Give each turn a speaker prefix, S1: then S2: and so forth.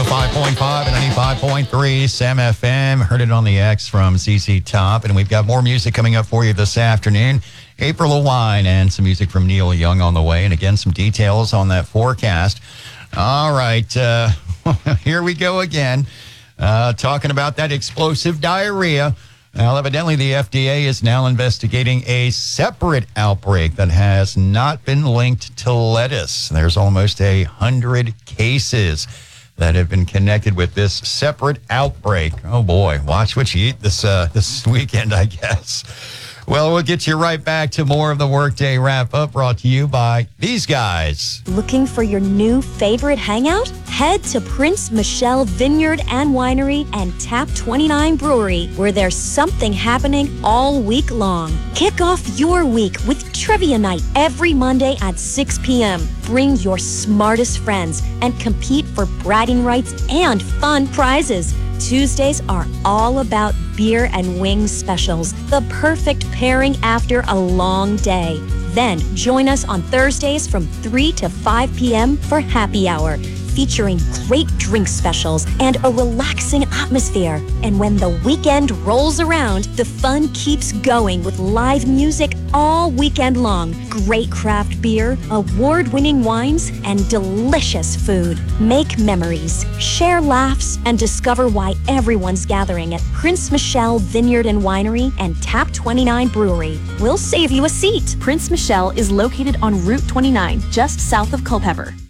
S1: 105.5 and 95.3 Sam FM. Heard it on the X from ZZ Top. And we've got more music coming up for you this afternoon. April O'Wine and some music from Neil Young on the way. And again, some details on that forecast. All right. Here we go again. Talking about that explosive diarrhea. Well, evidently the FDA is now investigating a separate outbreak that has not been linked to lettuce. There's almost 100 cases that have been connected with this separate outbreak. Oh boy, watch what you eat this weekend, I guess. Well, we'll get you right back to more of the Workday Wrap-Up brought to you by these guys.
S2: Looking for your new favorite hangout? Head to Prince Michelle Vineyard and Winery and Tap 29 Brewery, where there's something happening all week long. Kick off your week with Trivia Night every Monday at 6 p.m. Bring your smartest friends and compete for bragging rights and fun prizes. Tuesdays are all about beer and wings specials, the perfect pairing after a long day. Then join us on Thursdays from 3 to 5 p.m. for happy hour, featuring great drink specials and a relaxing atmosphere. And when the weekend rolls around, the fun keeps going with live music all weekend long, great craft beer, award-winning wines, and delicious food. Make memories, share laughs, and discover why everyone's gathering at Prince Michelle Vineyard and Winery and Tap 29 Brewery. We'll save you a seat.
S3: Prince Michelle is located on Route 29, just south of Culpeper.